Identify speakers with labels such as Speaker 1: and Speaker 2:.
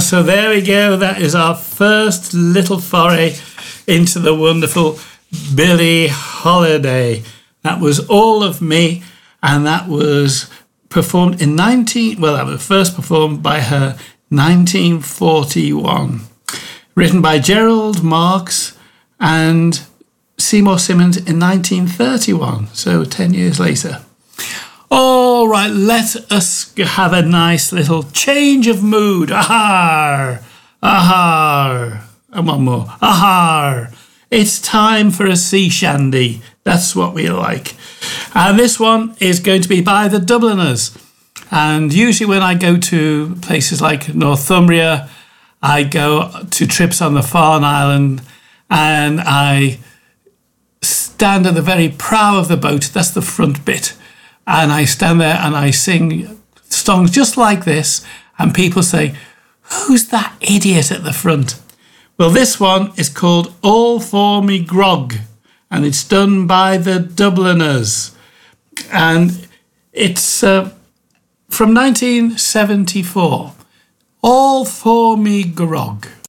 Speaker 1: So there we go. That is our first little foray into the wonderful Billie Holiday. That was All of Me, and that was performed in that was first performed by her 1941. Written by Gerald Marks and Seymour Simmons in 1931, so 10 years later. All right, let us have a nice little change of mood. Ahar, ahar, and one more. Ahar. It's time for a sea shandy. That's what we like. And this one is going to be by the Dubliners. And usually when I go to places like Northumbria, I go to trips on the Farne Island and I stand at the very prow of the boat. That's the front bit. And I stand there and I sing songs just like this. And people say, who's that idiot at the front? Well, this one is called All For Me Grog, and it's done by the Dubliners. And it's from 1974. All For Me Grog.